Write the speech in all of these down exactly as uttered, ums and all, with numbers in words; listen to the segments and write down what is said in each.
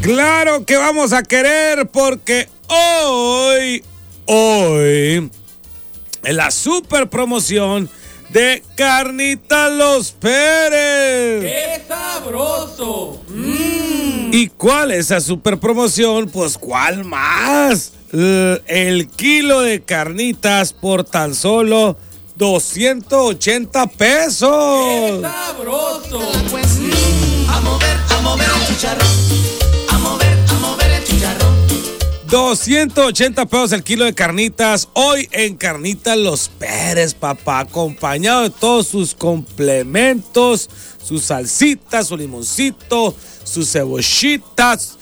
Claro que vamos a querer porque hoy, hoy, en la super promoción de Carnitas Los Pérez. ¡Qué sabroso! Mm. ¿Y cuál es esa super promoción? Pues ¿cuál más? El kilo de carnitas por tan solo doscientos ochenta pesos. ¡Qué sabroso! Mm. A mover, a mover el chicharrón. A mover, a mover el chicharrón. doscientos ochenta pesos el kilo de carnitas. Hoy en Carnitas Los Pérez, papá. Acompañado de todos sus complementos. Sus salsitas, su limoncito, sus cebollitas,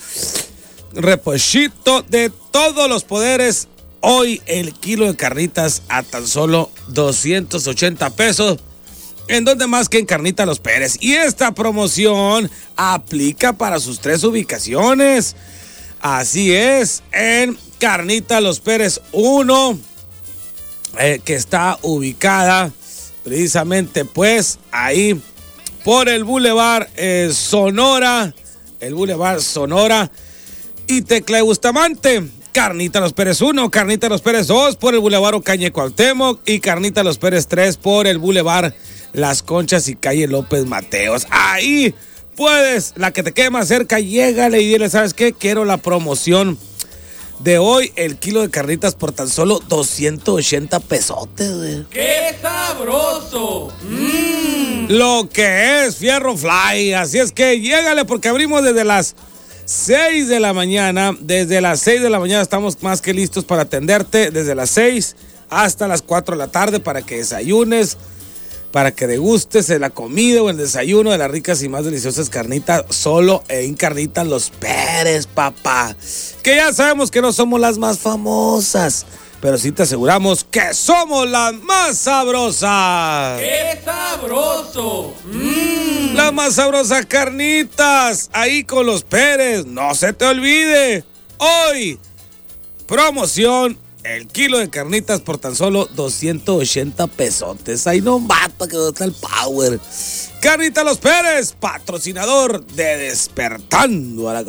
repollito, de todos los poderes. Hoy el kilo de carnitas a tan solo doscientos ochenta pesos. ¿En dónde más que en Carnitas Los Pérez? Y esta promoción aplica para sus tres ubicaciones. Así es, en Carnitas Los Pérez uno, eh, que está ubicada precisamente pues ahí por el Boulevard eh, Sonora, el Boulevard Sonora y Tecla de Bustamante. Carnitas Los Pérez uno, Carnitas Los Pérez dos por el Boulevard Ocaña Cuauhtémoc y Carnitas Los Pérez tres por el Boulevard Las Conchas y calle López Mateos. Ahí puedes, la que te quede más cerca, llégale y dile, ¿sabes qué? Quiero la promoción de hoy, el kilo de carnitas por tan solo doscientos ochenta pesotes, güey. ¡Qué sabroso! Mm. Lo que es Fierro Fly. Así es que llégale porque abrimos desde las seis de la mañana. Desde las seis de la mañana estamos más que listos para atenderte. Desde las seis hasta las cuatro de la tarde para que desayunes, para que degustes la comida o el desayuno de las ricas y más deliciosas carnitas, solo en Carnitas Los Pérez, papá. Que ya sabemos que no somos las más famosas, pero sí te aseguramos que somos las más sabrosas. ¡Qué sabroso! Mm. Las más sabrosas carnitas, ahí con Los Pérez. No se te olvide, hoy, promoción, el kilo de carnitas por tan solo doscientos ochenta pesotes. Ahí no mata que está el power. Carnitas Los Pérez, patrocinador de Despertando a la